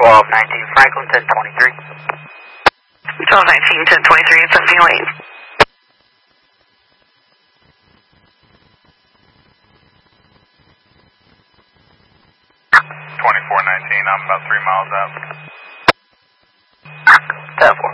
1219 Franklin, 1023. 1219, 1023, it's empty lane. 2419, I'm about 3 miles out. 10-4.